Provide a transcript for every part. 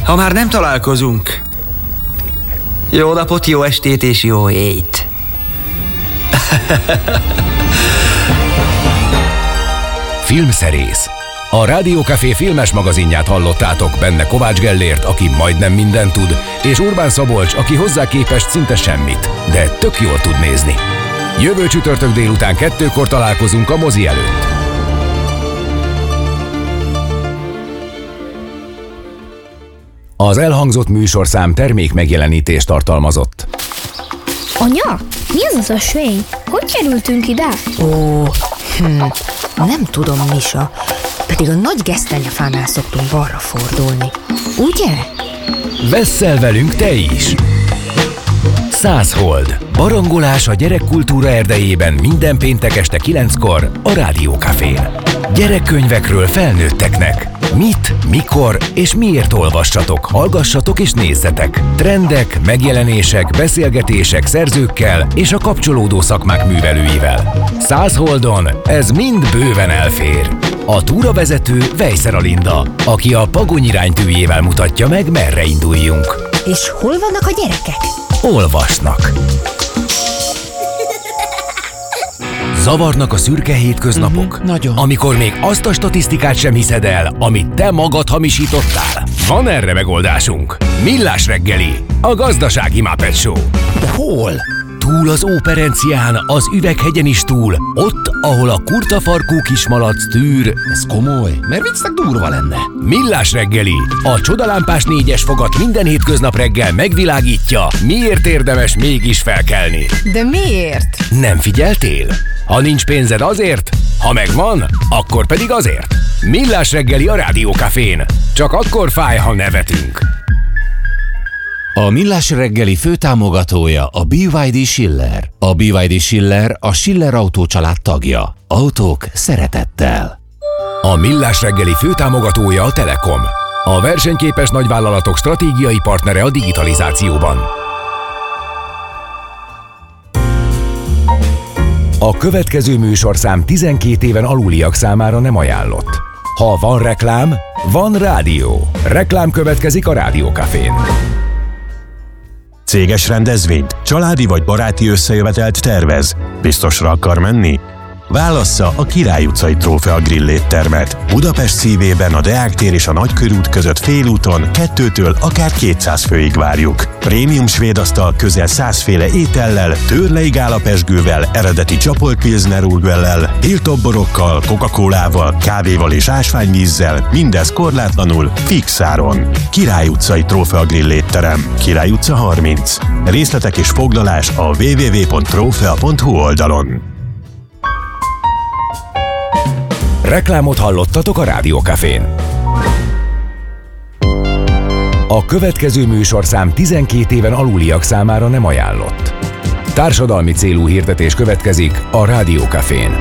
ha már nem találkozunk. Jó napot, jó estét és jó éjt. Filmszerész. A Rádió Café filmes magazinját hallottátok, benne Kovács Gellért, aki majdnem mindent tud, és Urbán Szabolcs, aki hozzá képest szinte semmit, de tök jól tud nézni. Jövő csütörtök délután 2-kor találkozunk a mozi előtt. Az elhangzott műsorszám termék megjelenítést tartalmazott. Anya, mi az az ösvény? Hogy kerültünk ide? Nem tudom, Misa. Pedig a nagy gesztenyefánál szoktunk balra fordulni. Ugye? Vesszel velünk te is! 100 hold. Barangolás a gyerekkultúra erdejében minden péntek este 9-kor a Rádió Cafén. Gyerekkönyvekről felnőtteknek. Mit, mikor és miért olvassatok, hallgassatok és nézzetek. Trendek, megjelenések, beszélgetések szerzőkkel és a kapcsolódó szakmák művelőivel. 100 holdon ez mind bőven elfér. A túravezető Vejszer Alinda, aki a Pagony iránytűjével mutatja meg, merre induljunk. És hol vannak a gyerekek? Olvasnak. Zavarnak a szürke hétköznapok? Nagyon. Amikor még azt a statisztikát sem hiszed el, amit te magad hamisítottál? Van erre megoldásunk. Millás reggeli, a gazdasági Muppet Show. De hol? Túl az Óperencián, az Üveghegyen is túl, ott, ahol a kurtafarkú kismalac tűr. Ez komoly, mert viccnek durva lenne. Millás reggeli, a csodalámpás 4-es fogat minden hétköznap reggel megvilágítja, miért érdemes mégis felkelni. De miért? Nem figyeltél? Ha nincs pénzed azért, ha megvan, akkor pedig azért. Millás reggeli a Rádió Cafén. Csak akkor fáj, ha nevetünk. A Millás reggeli főtámogatója a BYD Schiller. A BYD Schiller a Schiller Autó család tagja. Autók szeretettel. A Millás reggeli főtámogatója a Telekom. A versenyképes nagyvállalatok stratégiai partnere a digitalizációban. A következő műsorszám 12 éven aluliak számára nem ajánlott. Ha van reklám, van rádió. Reklám következik a Rádió Cafén. Céges rendezvényt, családi vagy baráti összejövetelt tervez? Biztosra akar menni? Válassza a Király utcai Trófea Grill éttermet. Budapest szívében a Deák tér és a Nagykörút között félúton 2-től akár 200 főig várjuk. Prémium svéd asztal közel 100 féle étellel, törlei gálapezsgővel, eredeti csapolt pilsner urgellel, tiltoborokkal, Coca-Colával, kávéval és ásványvízzel, mindez korlátlanul, fix áron. Király utcai Trófea Grill étterem, Király utca 30. Részletek és foglalás a www.trofea.hu oldalon. Reklámot hallottatok a Rádió Cafén. A következő műsorszám 12 éven aluliak számára nem ajánlott. Társadalmi célú hirdetés következik a Rádió Cafén.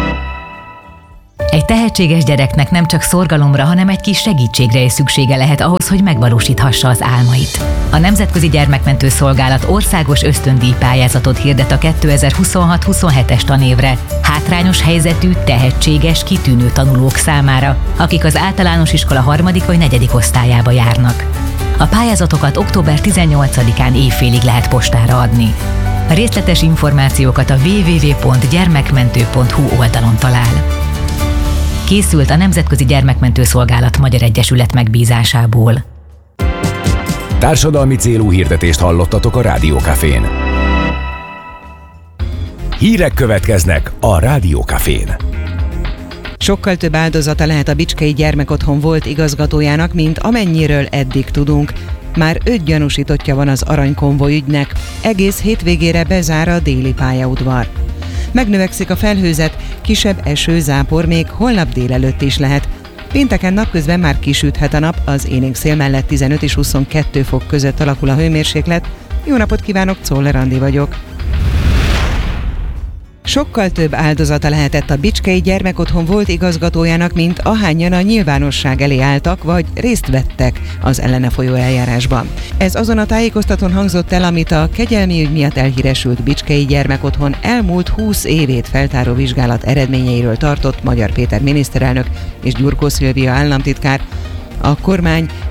Egy tehetséges gyereknek nem csak szorgalomra, hanem egy kis segítségre is szüksége lehet ahhoz, hogy megvalósíthassa az álmait. A Nemzetközi Gyermekmentő Szolgálat országos ösztöndíj pályázatot hirdet a 2026-27-es tanévre hátrányos helyzetű, tehetséges, kitűnő tanulók számára, akik az általános iskola 3. vagy 4. osztályába járnak. A pályázatokat október 18-án éjfélig lehet postára adni. A részletes információkat a www.gyermekmentő.hu oldalon talál. Készült a Nemzetközi Gyermekmentő Szolgálat Magyar Egyesület megbízásából. Társadalmi célú hirdetést hallottatok a Rádió Cafén. Hírek következnek a Rádió Cafén. Sokkal több áldozata lehet a Bicskei Gyermekotthon volt igazgatójának, mint amennyiről eddig tudunk. Már 5 gyanúsítottja van az aranykonvoj ügynek. Egész hétvégére bezár a déli pályaudvar. Megnövekszik a felhőzet, kisebb eső, zápor még holnap délelőtt is lehet. Pénteken napközben már kisüthet a nap, az élénk szél mellett 15 és 22 fok között alakul a hőmérséklet. Jó napot kívánok, Czoller Andi vagyok. Sokkal több áldozata lehetett a Bicskei Gyermekotthon volt igazgatójának, mint ahányan a nyilvánosság elé álltak, vagy részt vettek az ellene folyó eljárásban. Ez azon a tájékoztatón hangzott el, amit a kegyelmi ügy miatt elhíresült Bicskei Gyermekotthon elmúlt 20 évét feltáró vizsgálat eredményeiről tartott Magyar Péter miniszterelnök és Gyurkó Szilvia államtitkár. A kormány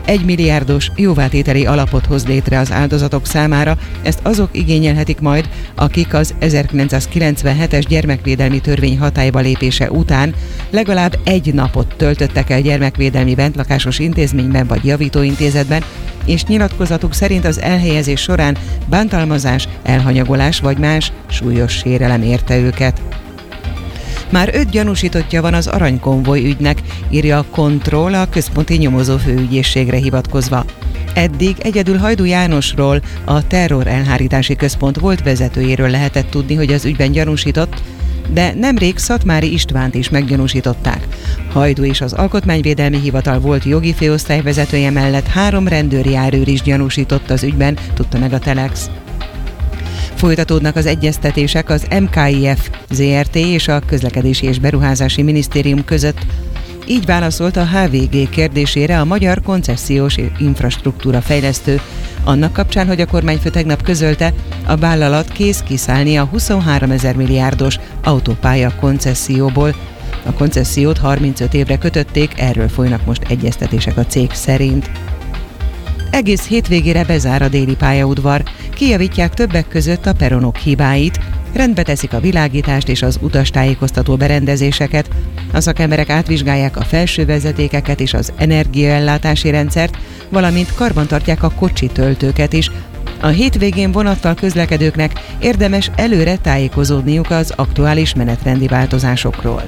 1 milliárdos jóvátételi alapot hoz létre az áldozatok számára. Ezt azok igényelhetik majd, akik az 1997-es gyermekvédelmi törvény hatályba lépése után legalább 1 napot töltöttek el gyermekvédelmi bentlakásos intézményben vagy javítóintézetben, és nyilatkozatuk szerint az elhelyezés során bántalmazás, elhanyagolás vagy más súlyos sérelem érte őket. Már 5 gyanúsítottja van az aranykonvoj ügynek, írja a Control a központi nyomozó főügyészségre hivatkozva. Eddig egyedül Hajdú Jánosról, a terror elhárítási központ volt vezetőjéről lehetett tudni, hogy az ügyben gyanúsított, de nemrég Szatmári Istvánt is meggyanúsították. Hajdú és az Alkotmányvédelmi Hivatal volt jogi főosztályvezetője mellett 3 rendőri járőr is gyanúsított az ügyben, tudta meg a Telex. Folytatódnak az egyeztetések az MKIF Zrt. És a Közlekedési és Beruházási Minisztérium között. Így válaszolt a HVG kérdésére a Magyar Koncesziós Infrastruktúra Fejlesztő, annak kapcsán, hogy a kormányfő tegnap közölte, a vállalat kész kiszállni a 23 000 milliárdos autópálya koncesszióból. A koncessziót 35 évre kötötték, erről folynak most egyeztetések a cég szerint. Egész hétvégére bezár a déli pályaudvar, kijavítják többek között a peronok hibáit, rendbe teszik a világítást és az utastájékoztató berendezéseket, a szakemberek átvizsgálják a felső vezetékeket és az energiaellátási rendszert, valamint karbantartják a kocsi töltőket is. A hétvégén vonattal közlekedőknek érdemes előre tájékozódniuk az aktuális menetrendi változásokról.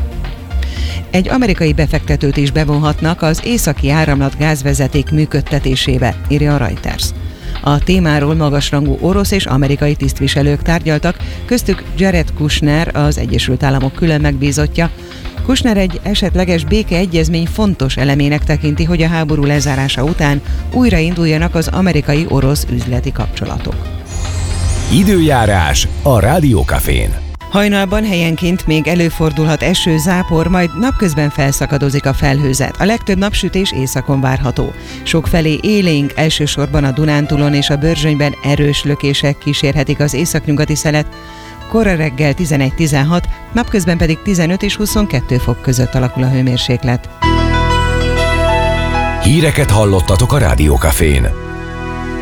Egy amerikai befektetőt is bevonhatnak az északi áramlat gázvezeték működtetésébe, írja a Reuters. A témáról magasrangú orosz és amerikai tisztviselők tárgyaltak, köztük Jared Kushner, az Egyesült Államok külön megbízottja. Kushner egy esetleges békeegyezmény fontos elemének tekinti, hogy a háború lezárása után újrainduljanak az amerikai-orosz üzleti kapcsolatok. Időjárás a Rádió Cafén. Hajnalban helyenként még előfordulhat eső, zápor, majd napközben felszakadozik a felhőzet. A legtöbb napsütés északon várható. Sokfelé élénk, elsősorban a Dunántúlon és a Börzsönyben erős lökések kísérhetik az északnyugati szelet. Kora reggel 11-16, napközben pedig 15 és 22 fok között alakul a hőmérséklet. Híreket hallottatok a Rádió Cafén.